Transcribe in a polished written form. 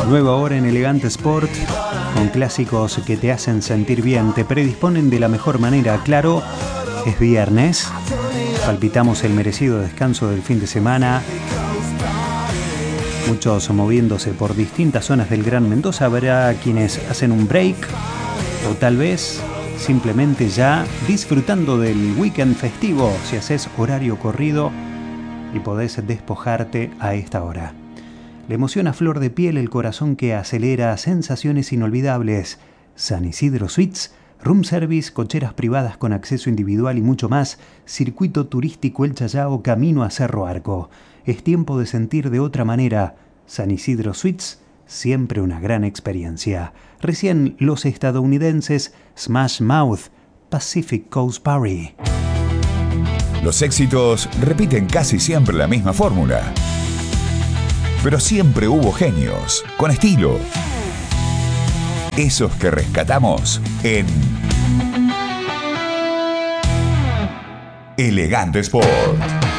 Nueva hora en Elegante Sport, con clásicos que te hacen sentir bien, te predisponen de la mejor manera. Claro, es viernes, palpitamos el merecido descanso del fin de semana. Muchos moviéndose por distintas zonas del Gran Mendoza. Habrá quienes hacen un break o tal vez simplemente ya disfrutando del weekend festivo si haces horario corrido y podés despojarte a esta hora. La emoción a flor de piel, el corazón que acelera, sensaciones inolvidables. San Isidro Suites, room service, cocheras privadas con acceso individual y mucho más. Circuito turístico El Chayao, camino a Cerro Arco. Es tiempo de sentir de otra manera. San Isidro Suites, siempre una gran experiencia. Recién los estadounidenses Smash Mouth, Pacific Coast Party. Los éxitos repiten casi siempre la misma fórmula. Pero siempre hubo genios, con estilo. Esos que rescatamos en Elegante Sport.